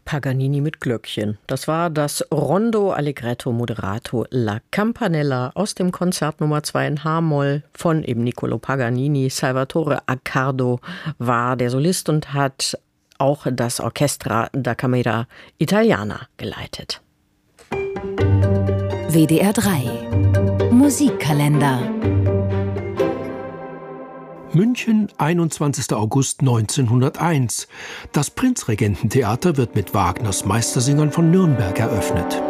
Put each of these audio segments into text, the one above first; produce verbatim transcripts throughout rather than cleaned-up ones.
Paganini mit Glöckchen. Das war das Rondo Allegretto Moderato La Campanella aus dem Konzert Nummer zwei in H-Moll von eben Niccolò Paganini. Salvatore Accardo war der Solist und hat auch das Orchestra da Camera Italiana geleitet. W D R drei Musikkalender. München, einundzwanzigster August neunzehnhunderteins. Das Prinzregententheater wird mit Wagners Meistersingern von Nürnberg eröffnet.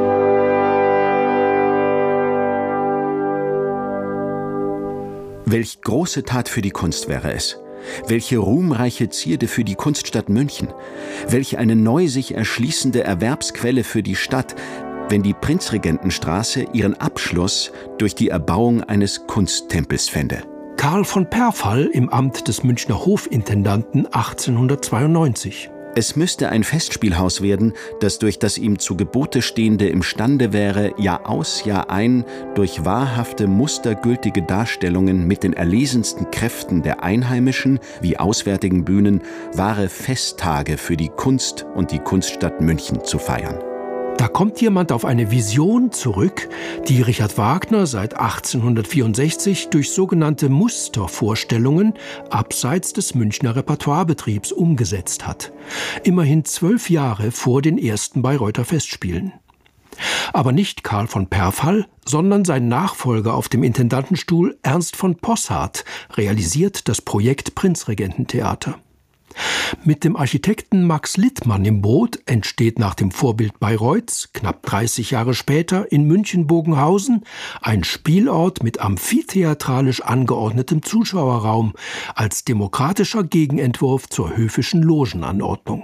Welch große Tat für die Kunst wäre es. Welche ruhmreiche Zierde für die Kunststadt München. Welch eine neu sich erschließende Erwerbsquelle für die Stadt, wenn die Prinzregentenstraße ihren Abschluss durch die Erbauung eines Kunsttempels fände. Karl von Perfall im Amt des Münchner Hofintendanten achtzehnhundertzweiundneunzig. Es müsste ein Festspielhaus werden, das durch das ihm zu Gebote Stehende imstande wäre, Jahr aus, Jahr ein, durch wahrhafte, mustergültige Darstellungen mit den erlesensten Kräften der einheimischen wie auswärtigen Bühnen wahre Festtage für die Kunst und die Kunststadt München zu feiern. Da kommt jemand auf eine Vision zurück, die Richard Wagner seit achtzehnhundertvierundsechzig durch sogenannte Mustervorstellungen abseits des Münchner Repertoirebetriebs umgesetzt hat. Immerhin zwölf Jahre vor den ersten Bayreuther Festspielen. Aber nicht Karl von Perfall, sondern sein Nachfolger auf dem Intendantenstuhl Ernst von Possart realisiert das Projekt Prinzregententheater. Mit dem Architekten Max Littmann im Boot entsteht nach dem Vorbild Bayreuths, knapp dreißig Jahre später, in München-Bogenhausen ein Spielort mit amphitheatralisch angeordnetem Zuschauerraum als demokratischer Gegenentwurf zur höfischen Logenanordnung.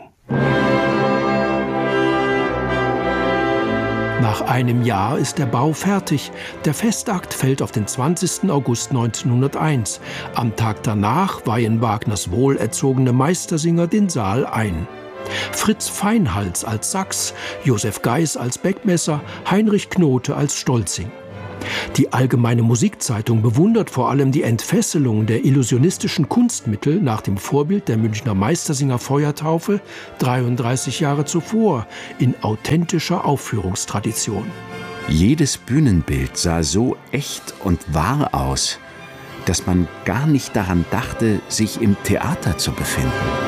Nach einem Jahr ist der Bau fertig. Der Festakt fällt auf den zwanzigsten August neunzehnhunderteins. Am Tag danach weihen Wagners wohlerzogene Meistersinger den Saal ein. Fritz Feinhals als Sax, Josef Geis als Beckmesser, Heinrich Knote als Stolzing. Die Allgemeine Musikzeitung bewundert vor allem die Entfesselung der illusionistischen Kunstmittel nach dem Vorbild der Münchner Meistersinger Feuertaufe dreiunddreißig Jahre zuvor in authentischer Aufführungstradition. Jedes Bühnenbild sah so echt und wahr aus, dass man gar nicht daran dachte, sich im Theater zu befinden.